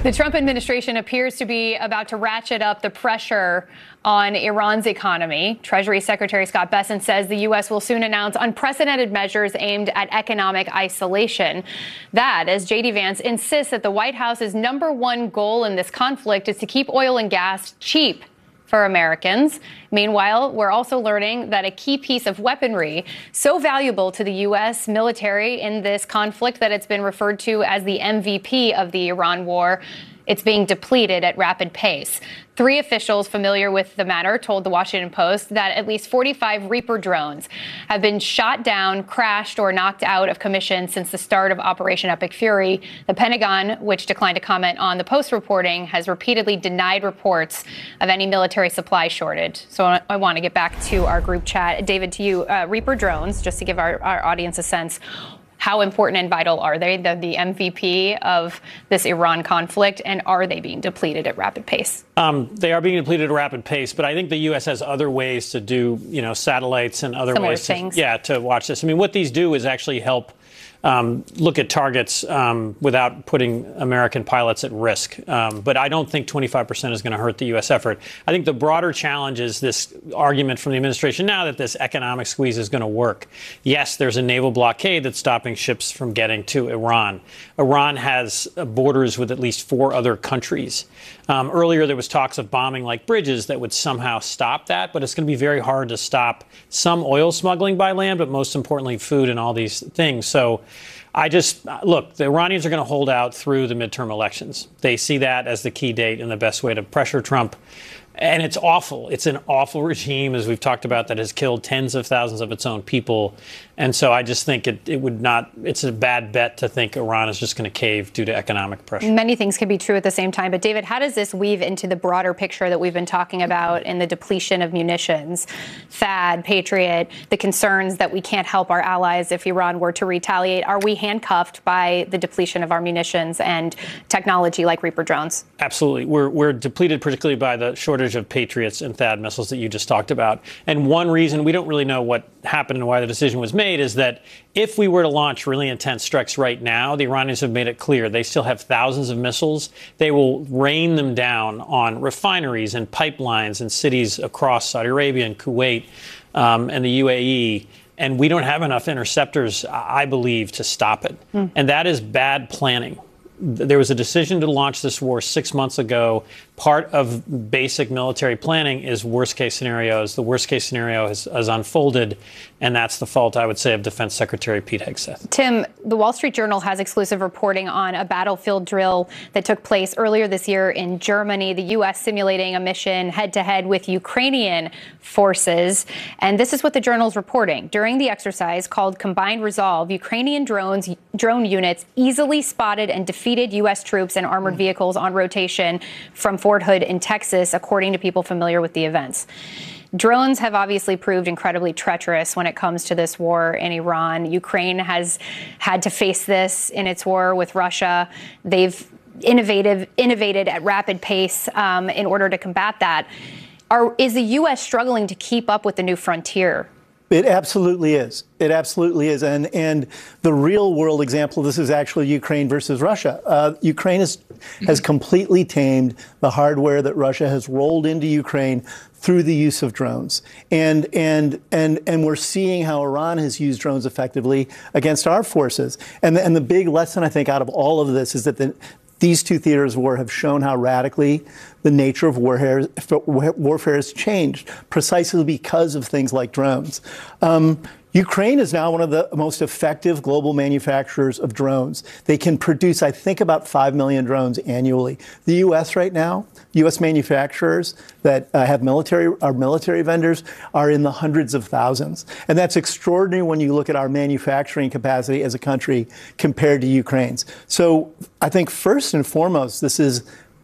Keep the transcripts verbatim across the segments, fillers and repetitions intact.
The Trump administration appears to be about to ratchet up the pressure on Iran's economy. Treasury Secretary Scott Bessent says the U S will soon announce unprecedented measures aimed at economic isolation. That, as J D Vance insists that the White House's number one goal in this conflict is to keep oil and gas cheap for Americans. Meanwhile, we're also learning that a key piece of weaponry so valuable to the U S military in this conflict that it's been referred to as the M V P of the Iran war, it's being depleted at rapid pace. Three officials familiar with the matter told the Washington Post that at least forty-five Reaper drones have been shot down, crashed, or knocked out of commission since the start of Operation Epic Fury. The Pentagon, which declined to comment on the Post reporting, has repeatedly denied reports of any military supply shortage. So I want to get back to our group chat. David, to you, uh, Reaper drones, just to give our, our audience a sense. How important and vital are they? The, the M V P of this Iran conflict, and are they being depleted at rapid pace? Um, they are being depleted at rapid pace, but I think the U S has other ways to do, you know, satellites and other Similar ways, things. To, yeah, to watch this. I mean, what these do is actually help um, look at targets um, without putting American pilots at risk. Um, but I don't think twenty-five percent is going to hurt the U S effort. I think the broader challenge is this argument from the administration now that this economic squeeze is going to work. Yes, there's a naval blockade that's stopping ships from getting to Iran. Iran has borders with at least four other countries. Um, earlier, there was talks of bombing like bridges that would somehow stop that, but it's going to be very hard to stop some oil smuggling by land, but most importantly, food and all these things. So I just, look, the Iranians are going to hold out through the midterm elections. They see that as the key date and the best way to pressure Trump. And it's awful. It's an awful regime, as we've talked about, that has killed tens of thousands of its own people. And so I just think it, it would not, it's a bad bet to think Iran is just going to cave due to economic pressure. Many things can be true at the same time. But David, how does this weave into the broader picture that we've been talking about in the depletion of munitions, THAAD, Patriot, the concerns that we can't help our allies if Iran were to retaliate? Are we handcuffed by the depletion of our munitions and technology like Reaper drones? Absolutely. We're, we're depleted, particularly by the shortage of Patriots and THAAD missiles that you just talked about. And one reason we don't really know what happened and why the decision was made is that if we were to launch really intense strikes right now, the Iranians have made it clear they still have thousands of missiles. They will rain them down on refineries and pipelines and cities across Saudi Arabia and Kuwait um, and the U A E. And we don't have enough interceptors, I believe, to stop it. Mm. And that is bad planning. There was a decision to launch this war six months ago. Part of basic military planning is worst-case scenarios. The worst-case scenario has, has unfolded, and that's the fault, I would say, of Defense Secretary Pete Hegseth. Tim, the Wall Street Journal has exclusive reporting on a battlefield drill that took place earlier this year in Germany, the U S simulating a mission head-to-head with Ukrainian forces. And this is what the Journal's reporting. During the exercise called Combined Resolve, Ukrainian drones, drone units easily spotted and defeated U S troops and armored vehicles on rotation from Fort Hood in Texas, according to people familiar with the events. Drones have obviously proved incredibly treacherous when it comes to this war in Iran. Ukraine has had to face this in its war with Russia. They've innovative, innovated at rapid pace um, in order to combat that. Are, is the U S struggling to keep up with the new frontier? It absolutely is. It absolutely is. And and the real world example of this is actually Ukraine versus Russia. Uh, Ukraine is, has completely tamed the hardware that Russia has rolled into Ukraine through the use of drones. And and and and we're seeing how Iran has used drones effectively against our forces. And the, and the big lesson, I think, out of all of this is that the These two theaters of war have shown how radically the nature of warfare, warfare has changed, precisely because of things like drones. Um, Ukraine is now one of the most effective global manufacturers of drones. They can produce, I think, about five million drones annually. The U S right now, U S manufacturers that uh, have military, our military vendors, are in the hundreds of thousands. And that's extraordinary when you look at our manufacturing capacity as a country compared to Ukraine's. So I think first and foremost, this is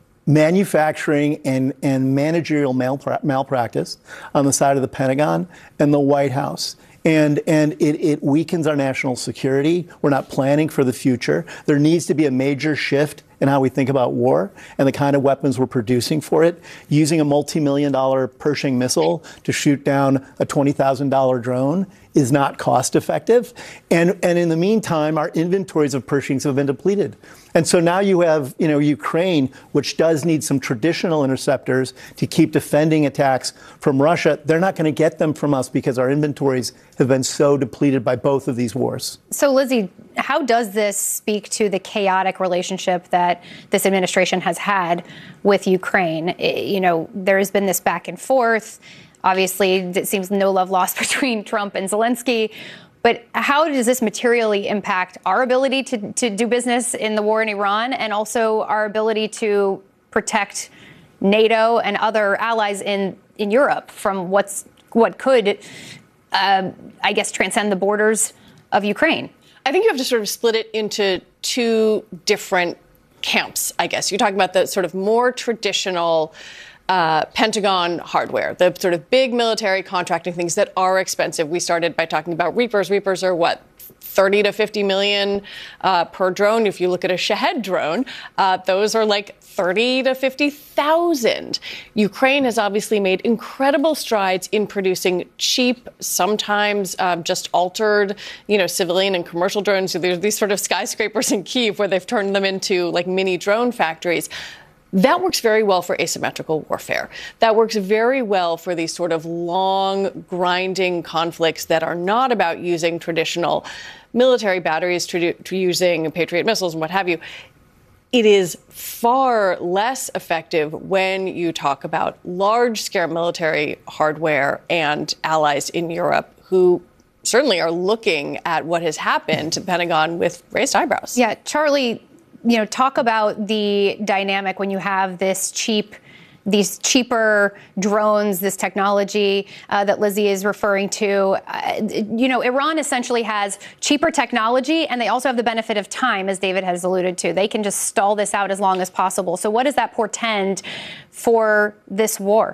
manufacturing and, and managerial malpra- malpractice on the side of the Pentagon and the White House. And and it, it weakens our national security. We're not planning for the future. There needs to be a major shift in how we think about war and the kind of weapons we're producing for it. Using a multi-million dollar Pershing missile to shoot down a twenty thousand dollar drone is not cost effective. And, and in the meantime, our inventories of Pershings have been depleted. And so now you have, you know, Ukraine, which does need some traditional interceptors to keep defending attacks from Russia. They're not going to get them from us because our inventories have been so depleted by both of these wars. So, Lizzie, how does this speak to the chaotic relationship that this administration has had with Ukraine? You know, there has been this back and forth. Obviously, it seems no love lost between Trump and Zelensky. But how does this materially impact our ability to, to do business in the war in Iran and also our ability to protect NATO and other allies in, in Europe from what's what could, uh, I guess, transcend the borders of Ukraine? I think you have to sort of split it into two different camps, I guess. You're talking about the sort of more traditional Uh, Pentagon hardware, the sort of big military contracting things that are expensive. We started by talking about Reapers. Reapers are what, thirty to fifty million uh, per drone. If you look at a Shahed drone, uh, those are like thirty to fifty thousand. Ukraine has obviously made incredible strides in producing cheap, sometimes um, just altered, you know, civilian and commercial drones. So there's these sort of skyscrapers in Kyiv where they've turned them into like mini drone factories. That works very well for asymmetrical warfare. That works very well for these sort of long, grinding conflicts that are not about using traditional military batteries, to, to using Patriot missiles and what have you. It is far less effective when you talk about large-scale military hardware and allies in Europe who certainly are looking at what has happened to the Pentagon with raised eyebrows. Yeah, Charlie, you know, talk about the dynamic when you have this cheap, these cheaper drones, this technology uh, that Lizzie is referring to. Uh, you know, Iran essentially has cheaper technology, and they also have the benefit of time, as David has alluded to. They can just stall this out as long as possible. So what does that portend for this war?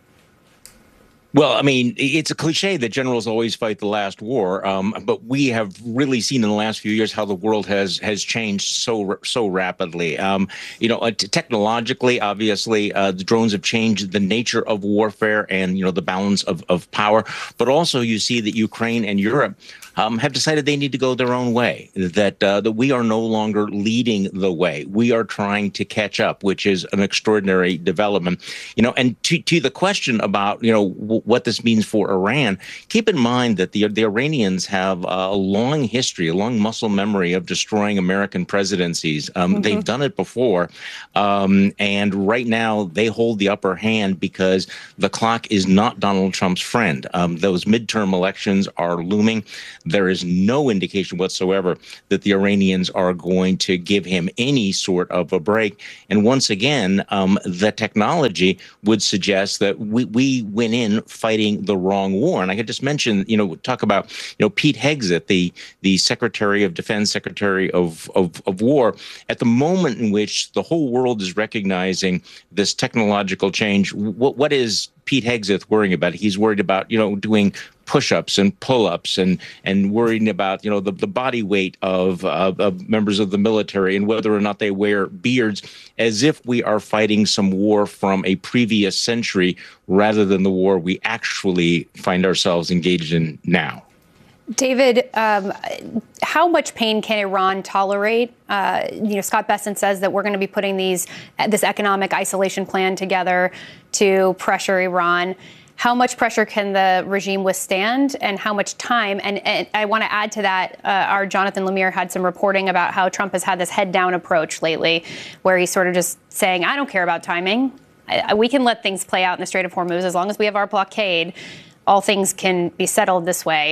Well, I mean, it's a cliche that generals always fight the last war, um, but we have really seen in the last few years how the world has has changed so so rapidly. Um, you know, uh, technologically, obviously, uh, the drones have changed the nature of warfare and, you know, the balance of, of power. But also you see that Ukraine and Europe Um, have decided they need to go their own way, that uh, that we are no longer leading the way. We are trying to catch up, which is an extraordinary development. You know, and to, to the question about, you know, w- what this means for Iran, keep in mind that the, the Iranians have a long history, a long muscle memory of destroying American presidencies. Um, mm-hmm. They've done it before. Um, and right now they hold the upper hand because the clock is not Donald Trump's friend. Um, those midterm elections are looming. There is no indication whatsoever that the Iranians are going to give him any sort of a break. And once again, um, the technology would suggest that we, we went in fighting the wrong war. And I could just mention, you know, talk about, you know, Pete Hegseth, the the Secretary of Defense, Secretary of, of, of War, at the moment in which the whole world is recognizing this technological change. What, what is Pete Hegseth worrying about? He's worried about, you know, doing push-ups and pull-ups and and worrying about, you know, the, the body weight of, of of members of the military and whether or not they wear beards, as if we are fighting some war from a previous century rather than the war we actually find ourselves engaged in now. David, um, how much pain can Iran tolerate? Uh, you know, Scott Bessent says that we're going to be putting these this economic isolation plan together to pressure Iran. How much pressure can the regime withstand, and how much time? And, and I want to add to that, uh, our Jonathan Lemire had some reporting about how Trump has had this head-down approach lately, where he's sort of just saying, I don't care about timing. I, we can let things play out in the Strait of Hormuz. As long as we have our blockade, all things can be settled this way.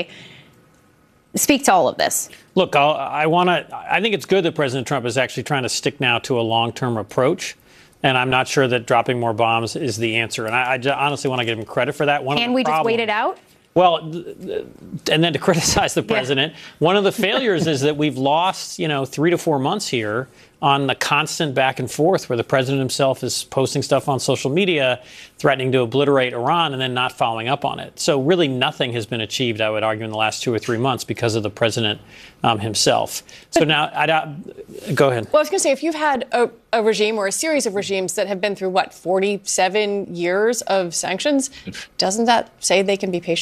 Speak to all of this. Look, I'll, I want to. I think it's good that President Trump is actually trying to stick now to a long-term approach. And I'm not sure that dropping more bombs is the answer. And I, I just honestly want to give him credit for that. One Can of the we problems, just wait it out? Well, and then to criticize the president. Yeah. One of the failures is that we've lost, you know, three to four months here on the constant back and forth where the president himself is posting stuff on social media, threatening to obliterate Iran and then not following up on it. So really nothing has been achieved, I would argue, in the last two or three months because of the president um, himself. So now, I'd, uh, go ahead. Well, I was going to say, if you've had a, a regime or a series of regimes that have been through, what, forty-seven years of sanctions, doesn't that say they can be patient?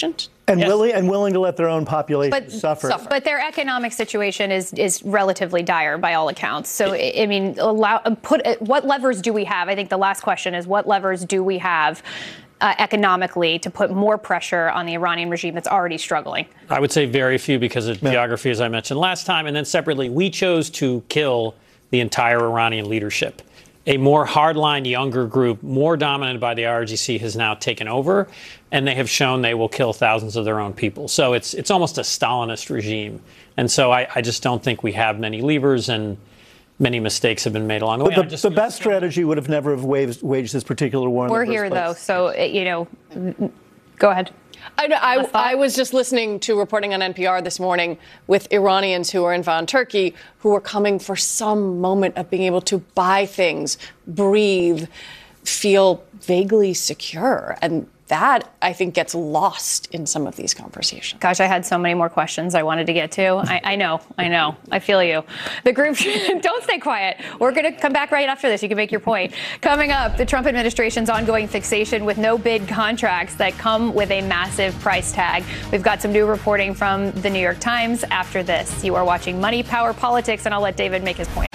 And Yes. willing and willing to let their own population But- suffer. suffer. But their economic situation is is relatively dire by all accounts. So I I mean, allow put what levers do we have? I think the last question is what levers do we have uh, economically to put more pressure on the Iranian regime that's already struggling? I would say very few because of geography, as I mentioned last time. And then separately, we chose to kill the entire Iranian leadership. A more hardline, younger group, more dominated by the I R G C, has now taken over, and they have shown they will kill thousands of their own people. So it's it's almost a Stalinist regime. And so I, I just don't think we have many levers, and many mistakes have been made along the way. The, I just, the best strategy would have never have waged, waged this particular war in We're the first here, place. though, so uh, you know, go ahead. I, I, I was just listening to reporting on N P R this morning with Iranians who are in Van Turkey who are coming for some moment of being able to buy things, breathe, feel vaguely secure. And that, I think, gets lost in some of these conversations. Gosh, I had so many more questions I wanted to get to. I, I know, I know. I feel you. The group, don't stay quiet. We're going to come back right after this. You can make your point. Coming up, the Trump administration's ongoing fixation with no bid contracts that come with a massive price tag. We've got some new reporting from the New York Times after this. You are watching Money, Power, Politics, and I'll let David make his point.